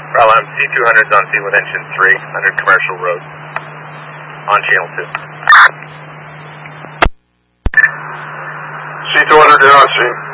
Bravo, C200's on scene with engine 3, 100 Commercial Road, on channel 2. C200, they're on scene.